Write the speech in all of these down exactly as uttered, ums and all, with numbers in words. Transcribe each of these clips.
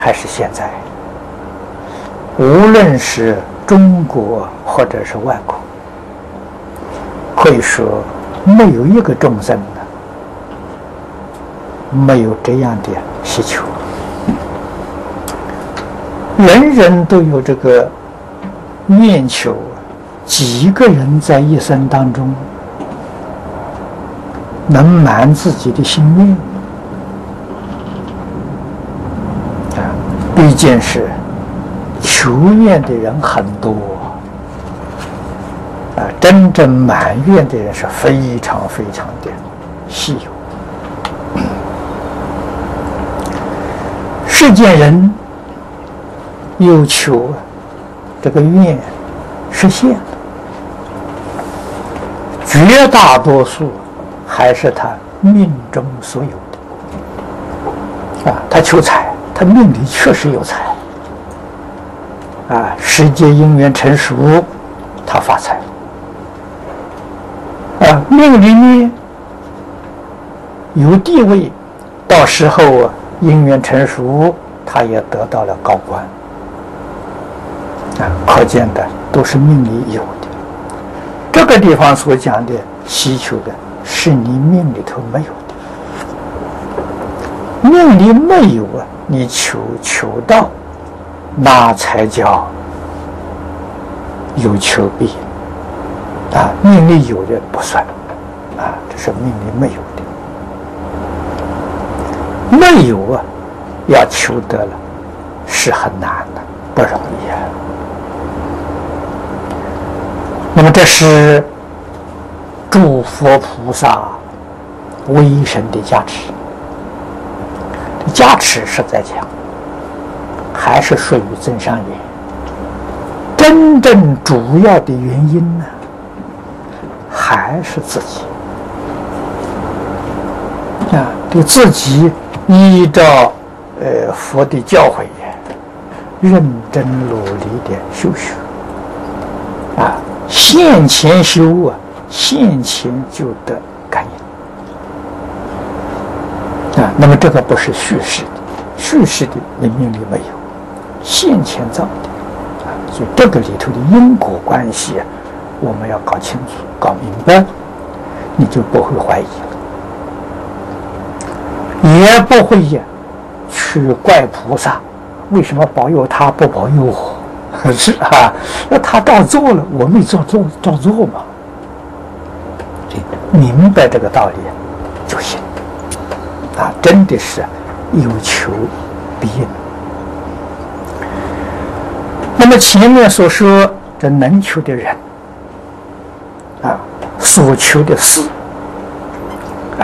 还是现在，无论是中国或者是外国，可以说没有一个众生呢没有这样的需求，人人都有这个愿求。几个人在一生当中能满自己的心愿啊？毕竟是求愿的人很多啊，真正满愿的人是非常非常的稀有。世间人有求这个愿实现，绝大多数还是他命中所有的啊。他求财，他命里确实有财啊，时节因缘成熟，他发财啊。命里面有地位，到时候啊因缘成熟，他也得到了高官啊。可见的都是命里有的。这个地方所讲的希求的是你命里头没有的，命里没有啊，你求求到，那才叫有求必应啊。命里有的不算啊，这是命里没有的。没有啊，要求得了是很难的，不容易啊。那么这是诸佛菩萨威神的加持，加持是在讲，还是属于增上缘。真正主要的原因呢，还是自己啊，对自己依照呃佛的教诲，认真努力的修学啊。现前修啊，现前就得感应啊。那么这个不是叙事的，叙事的你命里没有，现前造的啊。所以这个里头的因果关系啊，我们要搞清楚、搞明白，你就不会怀疑了，也不会呀去怪菩萨为什么保佑他不保佑我。是啊，那他照做了，我没照做，照做嘛。明白这个道理就行啊！真的是有求必应。那么前面所说这能求的人啊，所求的事啊，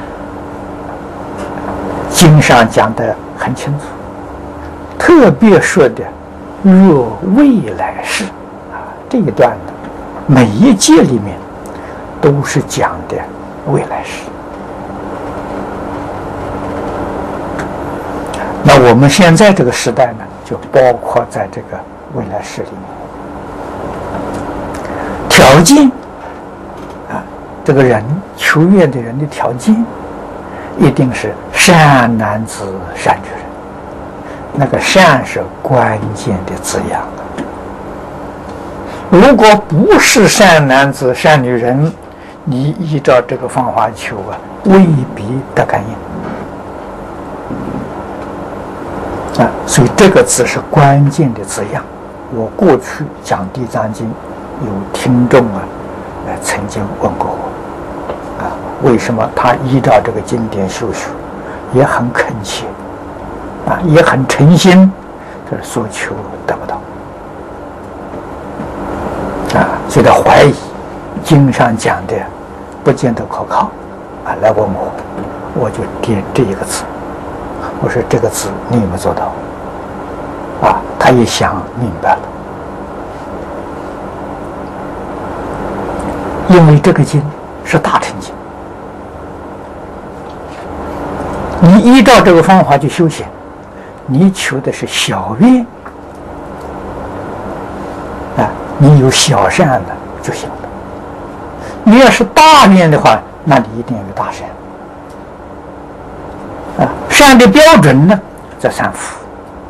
经上讲得很清楚，特别说的。若未来世啊，这一段呢，每一节里面都是讲的未来世。那我们现在这个时代呢，就包括在这个未来世里面。条件啊，这个人求愿的人的条件，一定是善男子、善女人。那个善是关键的字样啊！如果不是善男子、善女人，你依照这个方法求啊，未必得感应啊！所以这个字是关键的字样。我过去讲《地藏经》，有听众啊，呃，曾经问过我啊，为什么他依照这个经典修学，也很恳切。啊，也很诚心，这是所求得不到啊，所以他怀疑经上讲的不见得可靠啊，来问我，我就点这一个字，我说这个字你有没有做到啊？他也想明白了，因为这个经是大乘经，你依照这个方法去修行。你求的是小愿啊，你有小善的就行了。你要是大愿的话，那你一定要有大善啊。善的标准呢，在三福。